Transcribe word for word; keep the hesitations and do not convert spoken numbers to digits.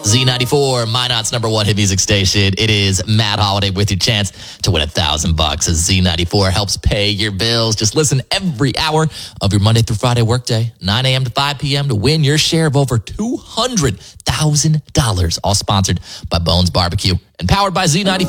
Z ninety-four, Minot's number one hit music station. It is Matt Holiday with your chance to win a thousand bucks as Z ninety-four helps pay your bills. Just listen every hour of your Monday through Friday workday, nine a.m. to five p.m. to win your share of over two hundred thousand dollars. All sponsored by Bones Barbecue and powered by Z ninety-four.